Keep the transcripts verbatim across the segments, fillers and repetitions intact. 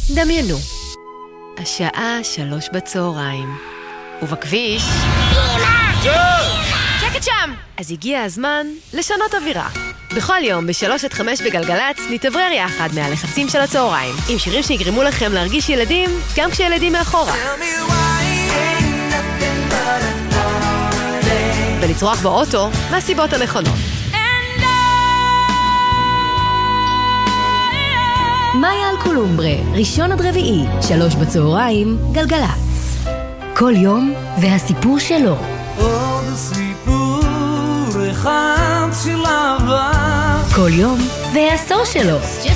דמיינו, השעה שלוש בצהריים, ובכביש... אמא! שקט שם! אז הגיע הזמן לשנות אווירה. בכל יום בשלוש עד חמש בגלגלץ נתברר יחד מהלחצים של הצהריים, עם שירים שיגרמו לכם להרגיש ילדים גם כשילדים מאחורה. ולצרוח באוטו מהסיבות הנכונות. מאיה אלקולומברה, ראשון עד רביעי, שלוש בצהריים, גלגלץ. כל יום והסיפור שלו. עוד סיפור אחד של אהבה. כל יום והעשור שלו.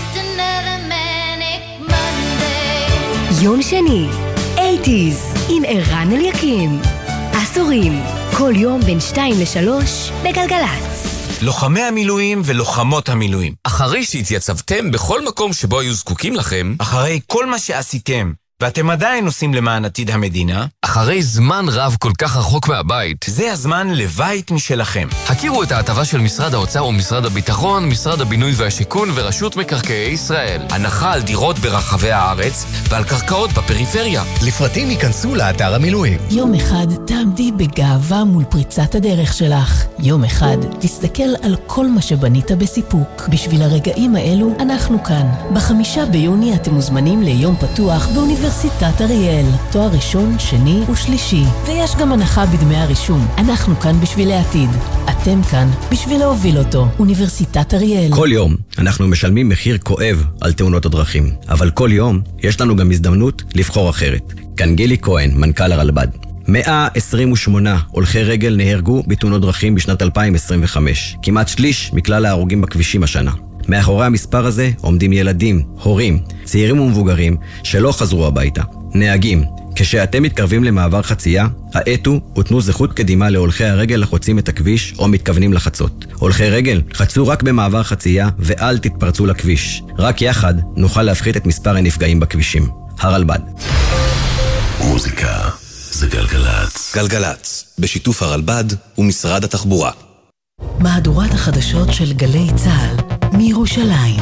יום שני, שמונים, עם ערן אליקים. עשורים, כל יום בין שתיים לשלוש, בגלגלץ. לוחמי המילואים ולוחמות המילואים, אחרי שהתייצבתם בכל מקום שבו היו זקוקים לכם, אחרי כל מה שעשיתם, ואתם עדיין עושים למען עתיד המדינה, אחרי זמן רב כל כך רחוק מהבית, זה הזמן לבית משלכם. הכירו את ההטבה של משרד האוצר ומשרד הביטחון, משרד הבינוי והשיכון ורשות מקרקעי ישראל. הנחה על דירות ברחבי הארץ ועל קרקעות בפריפריה. לפרטים ייכנסו לאתר המילואים. יום אחד תעמדי בגאווה מול פריצת הדרך שלך. יום אחד תסתכל על כל מה שבנית בסיפוק. בשביל הרגעים האלו אנחנו כאן. בחמישה ביוני אתם מוזמנים ליום פתוח באוניברסיטת אריאל. תואר ראשון, שני ושלישי. ויש גם הנחה בדמי הרישום. אנחנו כאן בשביל העתיד. אתם כאן בשביל להוביל אותו. אוניברסיטת אריאל. כל יום אנחנו משלמים מחיר כואב על תאונות הדרכים. אבל כל יום יש לנו גם הזדמנות לבחור אחרת. כאן גילי כהן, מנכ"ל הרלב"ד. מאה עשרים ושמונה הולכי רגל נהרגו בתאונות דרכים בשנת אלפיים עשרים וחמש. כמעט שליש מכלל ההרוגים בכבישים השנה. מאחורי המספר הזה עומדים ילדים, הורים, צעירים ומבוגרים שלא חזרו הביתה. נהגים, כשאתם מתקרבים למעבר חצייה, האטו ותנו זכות קדימה להולכי הרגל לחוצים את הכביש או מתכוונים לחצות. הולכי רגל, חצו רק במעבר חצייה ואל תתפרצו לכביש. רק יחד נוכל להפחית את מספר הנפגעים בכבישים. הרלב"ד. מוזיקה זה גלגלץ. גלגלץ, בשיתוף הרלב"ד ומשרד התחבורה. מהדורת החדשות של גלי צה"ל מירושלים.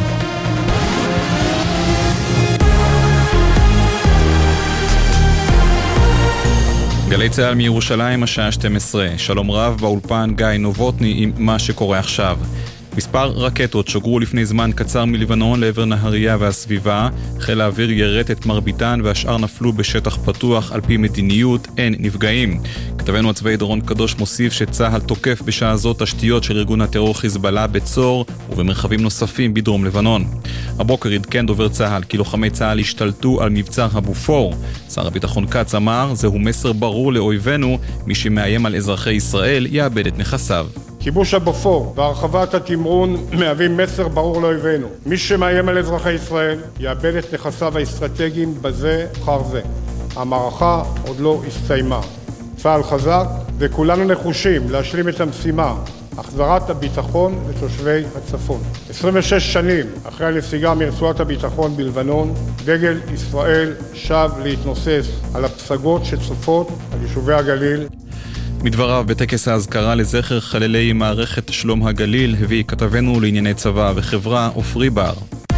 גלי צה"ל מירושלים, השעה שתים עשרה. שלום רב, באולפן גיא נובוטני עם מה שקורה עכשיו. מספר רקטות שוגרו לפני זמן קצר מלבנון לעבר נהריה והסביבה. חיל האוויר ירט את מרביתן והשאר נפלו בשטח פתוח על פי מדיניות, אין נפגעים. כתבנו הצבאי דורון קדוש מוסיף שצה"ל תוקף בשעה זאת תשתיות של ארגון הטרור חיזבאללה בצור ובמרחבים נוספים בדרום לבנון. הבוקר עדכן דובר צה"ל כי לוחמי צה"ל השתלטו על מבצר הבופור. שר הביטחון קץ אמר, זהו מסר ברור לאויבינו, מי שמאיים על אזרחי ישראל יאבד את נכסיו. כיבוש הבופור והרחבת התמרון מהווים מסר ברור לאויבינו. מי שמאיים על אזרחי ישראל יאבד את נכסיו האסטרטגיים בזה אחר זה. המערכה עוד לא הסתיימה. צה"ל חזק וכולנו נחושים להשלים את המשימה, החזרת הביטחון לתושבי הצפון. עשרים ושש שנים אחרי הנסיגה מרצועת הביטחון בלבנון, דגל ישראל שב להתנוסס על הפסגות שצופות על יישובי הגליל. מדבריו בטקס ההזכרה לזכר חללי מערכת שלום הגליל הביא כתבנו לענייני צבא וחברה אופרי בר.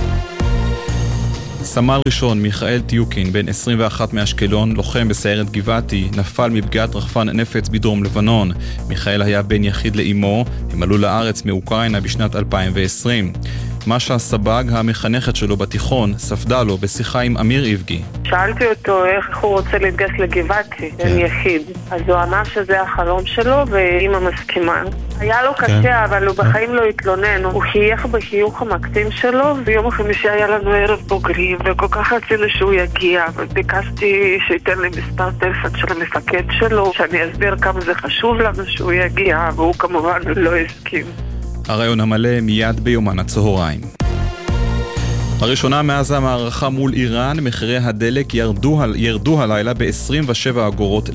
סמל ראשון מיכאל טיוקין, בן עשרים ואחת מאשקלון, לוחם בסיירת גבעתי, נפל מפגיעת רחפן נפץ בדרום לבנון. מיכאל היה בן יחיד לאמו, הם עלו לארץ מאוקראינה בשנת אלפיים ועשרים. משה סבג, המחנכת שלו בתיכון, ספדה לו בשיחה עם אמיר איבגי. שאלתי אותו איך הוא רוצה להתגייס לגבעתי, בן יחיד. אז הוא אמר שזה החלום שלו ואמא מסכימה. היה לו קשה, אבל הוא בחיים לא התלונן. הוא חייך בחיוך המקסים שלו, ויום החמישי היה לנו ערב בוגרים, וכל כך רצינו שהוא יגיע, וביקשתי שייתן לי מספר טלפון של המפקד שלו, שאני אסביר כמה זה חשוב לנו שהוא יגיע, והוא כמובן לא הסכים. הרעיון המלא מיד ביומן הצהריים. הראשונה מאז המערכה מול איראן, מחירי הדלק ירדו, ירדו הלילה ב-עשרים ושבע אגורות